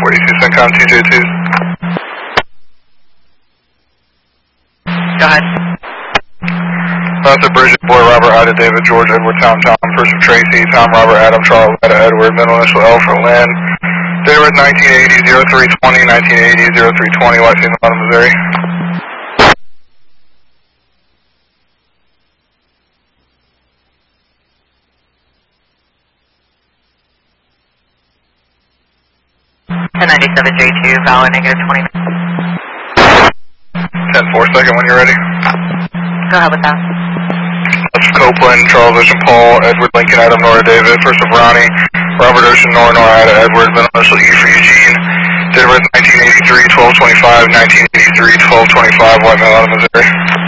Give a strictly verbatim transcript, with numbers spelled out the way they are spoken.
forty-two, CENTCOM two J two. Go ahead. Master Bridget, Boy, Robert, Ida, David, George, Edward, Tom, Tom, Person, Tracy, Tom, Robert, Adam, Charles, Ida, Edward, middle initial L for Lynn. Date of birth nineteen eighty, oh three twenty, nineteen eighty, oh three twenty, White City, Nevada, Missouri. ten ninety-seven J two, valid negative twenty. ten four, second when you're ready. Go ahead with that. That's Copeland, Charles Ocean, Paul, Edward, Lincoln, Adam, Nora, David, First of Ronnie, Robert Ocean, Nora, Nora, Ida, Edward, middle initial E for Eugene. Date of birth nineteen eighty-three, twelve twenty-five, nineteen eighty-three, twelve twenty-five, White Male, Missouri.